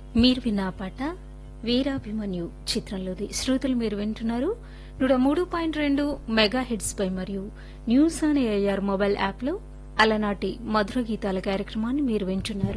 మీరు విన్న ఆ పాట వీరాభిమన్యు చిత్రంలోది. శ్రోతలు మీరు వింటున్నారు 103.2 మెగా హిట్స్ పై మరియు news on AIR mobile app లో అలనాటి మధుర గీతాల కార్యక్రమాన్ని మీరు వింటున్నారు.